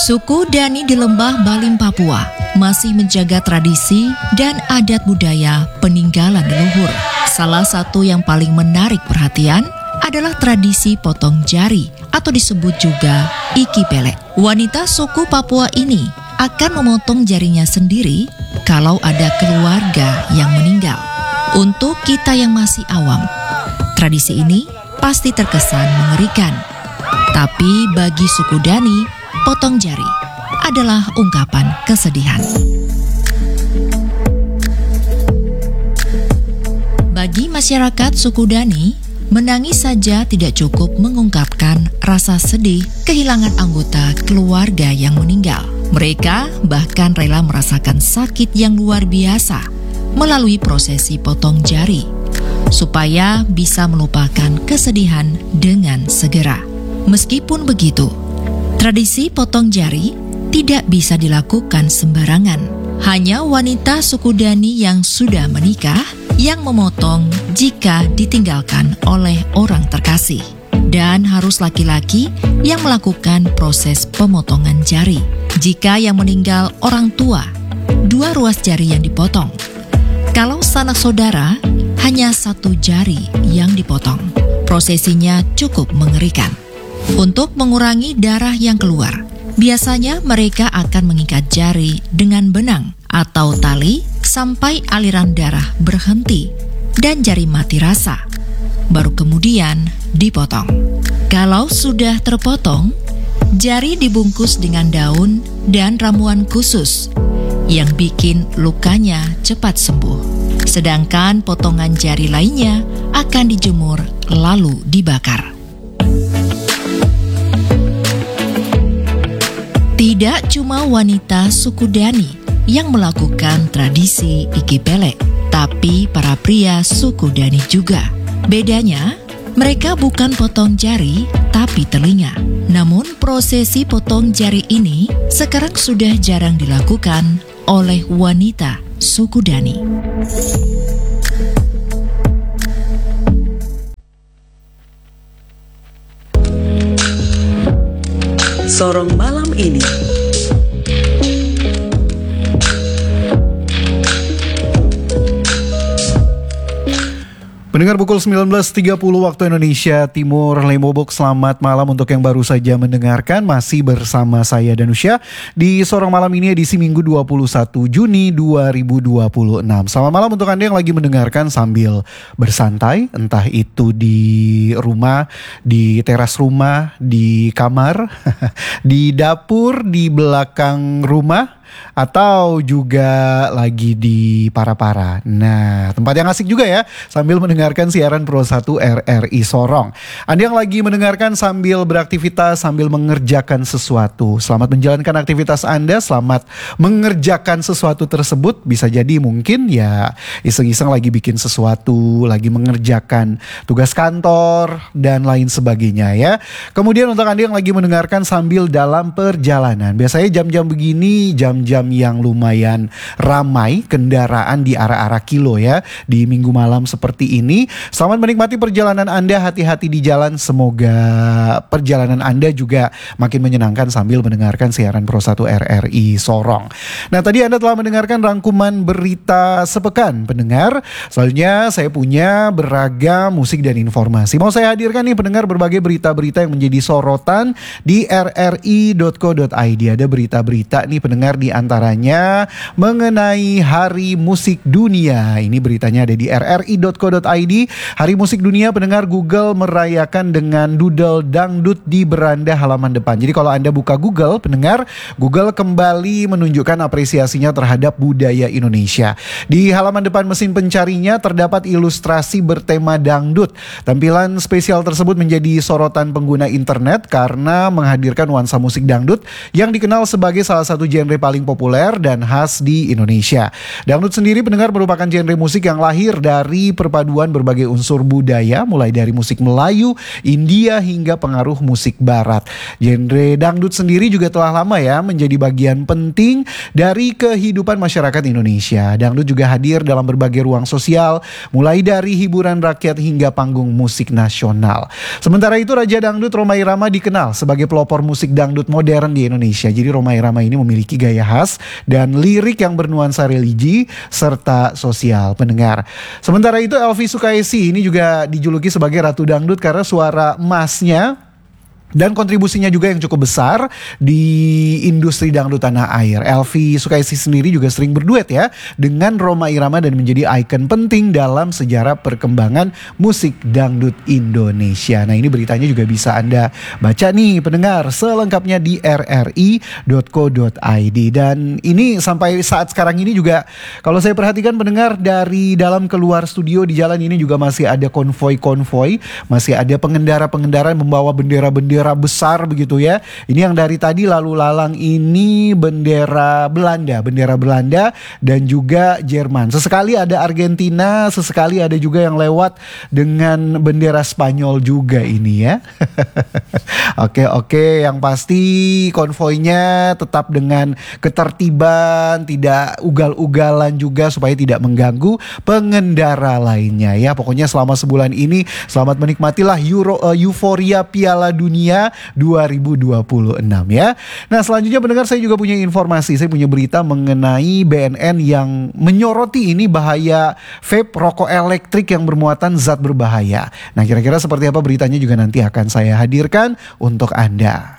Suku Dani di Lembah Balim, Papua masih menjaga tradisi dan adat budaya peninggalan leluhur. Salah satu yang paling menarik perhatian adalah tradisi potong jari atau disebut juga iki pele. Wanita suku Papua ini akan memotong jarinya sendiri kalau ada keluarga yang meninggal. Untuk kita yang masih awam, tradisi ini pasti terkesan mengerikan. Tapi bagi suku Dani, potong jari adalah ungkapan kesedihan. Bagi masyarakat suku Dani, menangis saja tidak cukup mengungkapkan rasa sedih kehilangan anggota keluarga yang meninggal. Mereka bahkan rela merasakan sakit yang luar biasa melalui prosesi potong jari, supaya bisa melupakan kesedihan dengan segera. Meskipun begitu, tradisi potong jari tidak bisa dilakukan sembarangan. Hanya wanita suku Dani yang sudah menikah yang memotong jika ditinggalkan oleh orang terkasih. Dan harus laki-laki yang melakukan proses pemotongan jari. Jika yang meninggal orang tua, 2 ruas jari yang dipotong. Kalau sanak saudara, hanya 1 jari yang dipotong. Prosesinya cukup mengerikan. Untuk mengurangi darah yang keluar, biasanya mereka akan mengikat jari dengan benang atau tali sampai aliran darah berhenti dan jari mati rasa. Baru kemudian dipotong. Kalau sudah terpotong, jari dibungkus dengan daun dan ramuan khusus yang bikin lukanya cepat sembuh. Sedangkan potongan jari lainnya akan dijemur lalu dibakar. Tidak cuma wanita suku Dani yang melakukan tradisi iki pele, tapi para pria suku Dani juga. Bedanya, mereka bukan potong jari, tapi telinga. Namun prosesi potong jari ini sekarang sudah jarang dilakukan oleh wanita suku Dani. Sorong malam ini. Pendengar pukul 19.30 waktu Indonesia Timur, Lemobok, selamat malam untuk yang baru saja mendengarkan. Masih bersama saya Danusya di Sorong Malam ini edisi Minggu 21 Juni 2026. Selamat malam untuk Anda yang lagi mendengarkan sambil bersantai, entah itu di rumah, di teras rumah, di kamar, di dapur, di belakang rumah, atau juga lagi di para-para. Nah, tempat yang asik juga ya, sambil mendengarkan siaran Pro 1 RRI Sorong. Anda yang lagi mendengarkan sambil beraktivitas, sambil mengerjakan sesuatu, selamat menjalankan aktivitas Anda, selamat mengerjakan sesuatu tersebut. Bisa jadi mungkin ya iseng-iseng lagi bikin sesuatu, lagi mengerjakan tugas kantor, dan lain sebagainya ya. Kemudian untuk Anda yang lagi mendengarkan sambil dalam perjalanan, biasanya jam-jam begini, jam yang lumayan ramai kendaraan di arah-arah kilo ya di minggu malam seperti ini. Selamat menikmati perjalanan Anda, hati-hati di jalan. Semoga perjalanan Anda juga makin menyenangkan sambil mendengarkan siaran Pro 1 RRI Sorong. Nah, tadi Anda telah mendengarkan rangkuman berita sepekan, pendengar. Selanjutnya saya punya beragam musik dan informasi. Mau saya hadirkan nih pendengar berbagai berita-berita yang menjadi sorotan di rri.co.id. Ada berita-berita nih pendengar, di antaranya mengenai Hari Musik Dunia. Ini beritanya ada di rri.co.id. Hari Musik Dunia, pendengar, Google merayakan dengan doodle dangdut di beranda halaman depan. Jadi kalau Anda buka Google, pendengar, Google kembali menunjukkan apresiasinya terhadap budaya Indonesia. Di halaman depan mesin pencarinya terdapat ilustrasi bertema dangdut. Tampilan spesial tersebut menjadi sorotan pengguna internet karena menghadirkan nuansa musik dangdut yang dikenal sebagai salah satu genre paling paling populer dan khas di Indonesia. Dangdut sendiri pendengar merupakan genre musik yang lahir dari perpaduan berbagai unsur budaya, mulai dari musik Melayu, India hingga pengaruh musik Barat. Genre dangdut sendiri juga telah lama ya menjadi bagian penting dari kehidupan masyarakat Indonesia. Dangdut juga hadir dalam berbagai ruang sosial, mulai dari hiburan rakyat hingga panggung musik nasional. Sementara itu Raja Dangdut Rhoma Irama dikenal sebagai pelopor musik dangdut modern di Indonesia. Jadi Rhoma Irama ini memiliki gaya khas dan lirik yang bernuansa religi serta sosial pendengar. Sementara itu Elvi Sukaesih ini juga dijuluki sebagai Ratu Dangdut karena suara emasnya dan kontribusinya juga yang cukup besar di industri dangdut tanah air. Elvi Sukaesih sendiri juga sering berduet ya dengan Rhoma Irama dan menjadi ikon penting dalam sejarah perkembangan musik dangdut Indonesia. Nah, ini beritanya juga bisa Anda baca nih pendengar selengkapnya di rri.co.id. Dan ini sampai saat sekarang ini juga kalau saya perhatikan pendengar, dari dalam keluar studio di jalan ini juga masih ada konvoi-konvoi, masih ada pengendara-pengendara yang membawa bendera besar begitu ya. Ini yang dari tadi lalu lalang ini bendera Belanda dan juga Jerman. Sesekali ada Argentina, sesekali ada juga yang lewat dengan bendera Spanyol juga ini ya. Oke, yang pasti konvoinya tetap dengan ketertiban, tidak ugal-ugalan juga supaya tidak mengganggu pengendara lainnya ya. Pokoknya selama sebulan ini selamat menikmatilah euforia Piala Dunia 2026 ya. Nah, selanjutnya pendengar, saya juga punya informasi, saya punya berita mengenai BNN yang menyoroti ini bahaya vape, rokok elektrik yang bermuatan zat berbahaya. Nah, kira-kira seperti apa beritanya juga nanti akan saya hadirkan untuk Anda.